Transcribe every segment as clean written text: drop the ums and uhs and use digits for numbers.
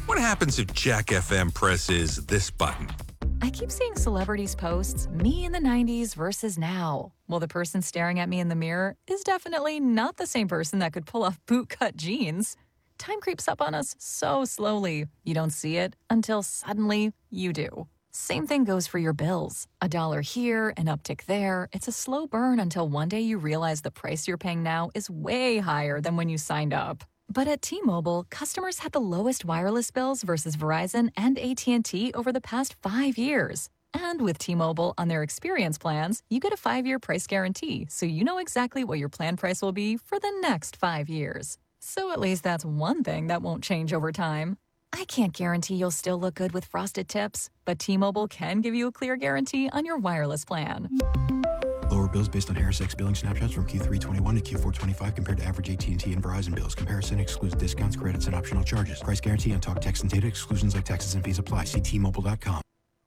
What happens if Jack FM presses this button? I keep seeing celebrities' posts, me in the 90s versus now. Well, the person staring at me in the mirror is definitely not the same person that could pull off bootcut jeans. Time creeps up on us so slowly. You don't see it until suddenly you do. Same thing goes for your bills. $1 here, an uptick there. It's a slow burn until one day you realize the price you're paying now is way higher than when you signed up. But at T-Mobile, customers had the lowest wireless bills versus Verizon and AT&T over the past 5 years. And with T-Mobile on their experience plans, you get a 5-year price guarantee, so you know exactly what your plan price will be for the next 5 years. So at least that's one thing that won't change over time. I can't guarantee you'll still look good with frosted tips, but T-Mobile can give you a clear guarantee on your wireless plan. Lower bills based on HarrisX billing snapshots from Q3 21 to Q4 25 compared to average AT&T and Verizon bills. Comparison excludes discounts, credits, and optional charges. Price guarantee on talk, text, and data. Exclusions like taxes and fees apply. See T-Mobile.com.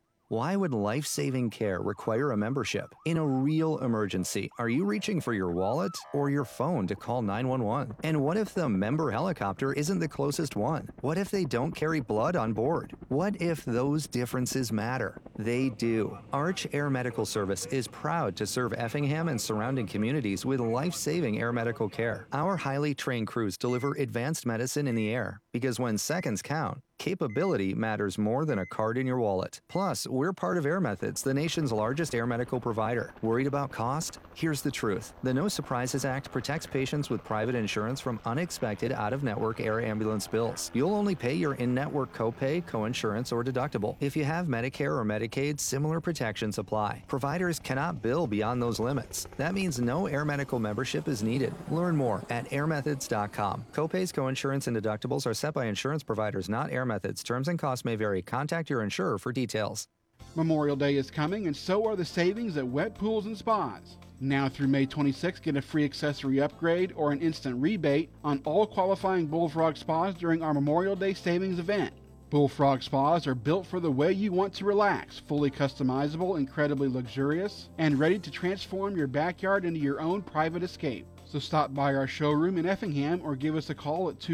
Why would life-saving care require a membership? In a real emergency, are you reaching for your wallet or your phone to call 911? And what if the member helicopter isn't the closest one? What if they don't carry blood on board? What if those differences matter? They do. Arch Air Medical Service is proud to serve Effingham and surrounding communities with life-saving air medical care. Our highly trained crews deliver advanced medicine in the air because when seconds count, capability matters more than a card in your wallet. Plus, we're part of Air Methods, the nation's largest air medical provider. Worried about cost? Here's the truth. The No Surprises Act protects patients with private insurance from unexpected out-of-network air ambulance bills. You'll only pay your in-network copay, coinsurance, or deductible. If you have Medicare or Medicaid, similar protections apply. Providers cannot bill beyond those limits. That means no air medical membership is needed. Learn more at airmethods.com. Copays, coinsurance, and deductibles are set by insurance providers, not Air Methods. Terms and costs may vary. Contact your insurer for details. Memorial Day is coming, and so are the savings at Wet Pools and Spas. Now through May 26, get a free accessory upgrade or an instant rebate on all qualifying Bullfrog spas during our Memorial Day savings event. Bullfrog spas are built for the way you want to relax, fully customizable, incredibly luxurious, and ready to transform your backyard into your own private escape. So stop by our showroom in Effingham or give us a call at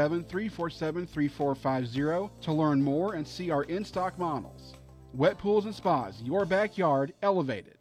217-347-3450 to learn more and see our in-stock models. Wet Pools and Spas, your backyard elevated.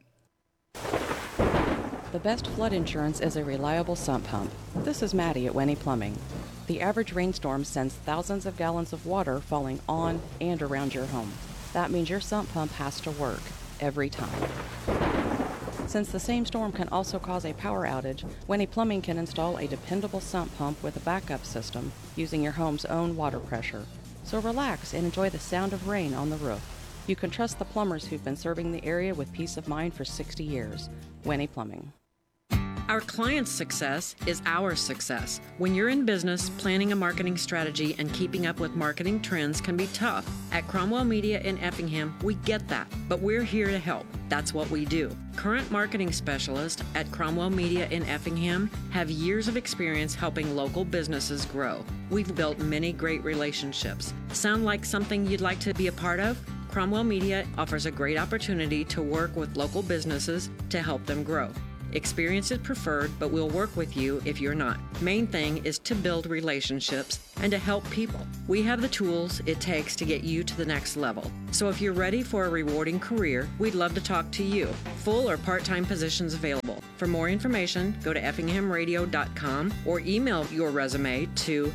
The best flood insurance is a reliable sump pump. This is Maddie at Wenny Plumbing. The average rainstorm sends thousands of gallons of water falling on and around your home. That means your sump pump has to work every time. Since the same storm can also cause a power outage, Wenny Plumbing can install a dependable sump pump with a backup system using your home's own water pressure. So relax and enjoy the sound of rain on the roof. You can trust the plumbers who've been serving the area with peace of mind for 60 years. Wenny Plumbing. Our clients' success is our success. When you're in business, planning a marketing strategy and keeping up with marketing trends can be tough. At Cromwell Media in Effingham, we get that, but we're here to help. That's what we do. Current marketing specialists at Cromwell Media in Effingham have years of experience helping local businesses grow. We've built many great relationships. Sound like something you'd like to be a part of? Cromwell Media offers a great opportunity to work with local businesses to help them grow. Experience is preferred, but we'll work with you if you're not. Main thing is to build relationships and to help people. We have the tools it takes to get you to the next level. So if you're ready for a rewarding career, we'd love to talk to you. Full or part-time positions available. For more information, go to effinghamradio.com or email your resume to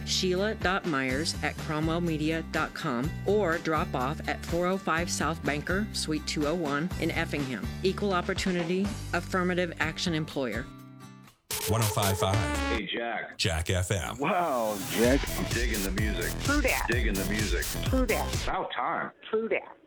sheila.myers@cromwellmedia.com or drop off at 405 South Banker, Suite 201 in Effingham. Equal opportunity, affirmative action employer. 105.5. Hey, Jack. Jack FM. Wow, Jack. I'm digging the music. True that. Digging the music. True that. About time. True that.